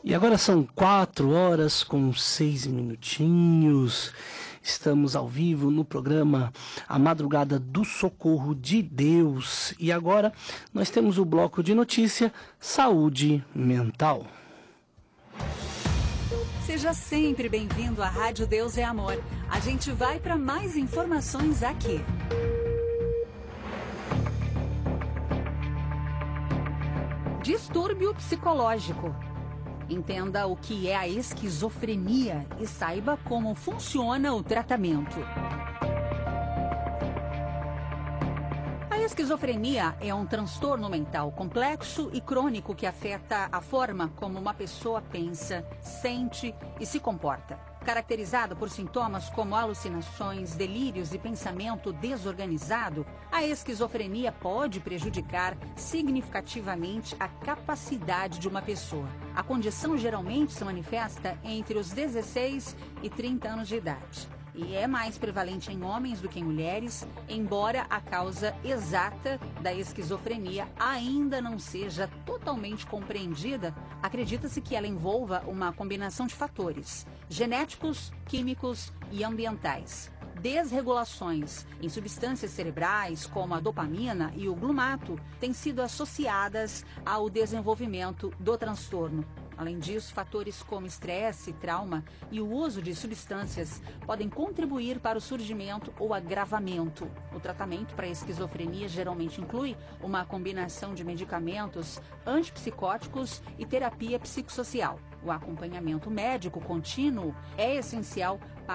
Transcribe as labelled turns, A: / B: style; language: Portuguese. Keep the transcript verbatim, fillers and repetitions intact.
A: E agora são quatro horas com seis minutinhos. Estamos ao vivo no programa A Madrugada do Socorro de Deus. E agora nós temos o bloco de notícia Saúde Mental.
B: Seja sempre bem-vindo à Rádio Deus é Amor. A gente vai para mais informações aqui. Distúrbio psicológico. Entenda o que é a esquizofrenia e saiba como funciona o tratamento. A esquizofrenia é um transtorno mental complexo e crônico que afeta a forma como uma pessoa pensa, sente e se comporta. Caracterizado por sintomas como alucinações, delírios e pensamento desorganizado, a esquizofrenia pode prejudicar significativamente a capacidade de uma pessoa. A condição geralmente se manifesta entre os dezesseis e trinta anos de idade. E é mais prevalente em homens do que em mulheres, embora a causa exata da esquizofrenia ainda não seja totalmente compreendida. Acredita-se que ela envolva uma combinação de fatores genéticos, químicos e ambientais. Desregulações em substâncias cerebrais, como a dopamina e o glumato, têm sido associadas ao desenvolvimento do transtorno. Além disso, fatores como estresse, trauma e o uso de substâncias podem contribuir para o surgimento ou agravamento. O tratamento para a esquizofrenia geralmente inclui uma combinação de medicamentos antipsicóticos e terapia psicossocial. O acompanhamento médico contínuo é essencial para